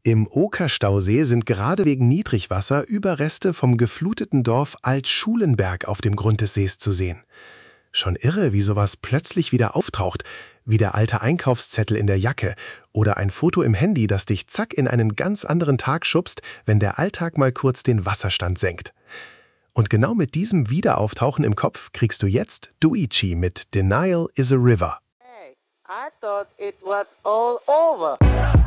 Im Okerstausee sind gerade wegen Niedrigwasser Überreste vom gefluteten Dorf Altschulenberg auf dem Grund des Sees zu sehen. Schon irre, wie sowas plötzlich wieder auftaucht, wie der alte Einkaufszettel in der Jacke oder ein Foto im Handy, das dich zack in einen ganz anderen Tag schubst, wenn der Alltag mal kurz den Wasserstand senkt. Und genau mit diesem Wiederauftauchen im Kopf kriegst du jetzt Dooichi mit Denial is a River. Hey, I thought it was all over.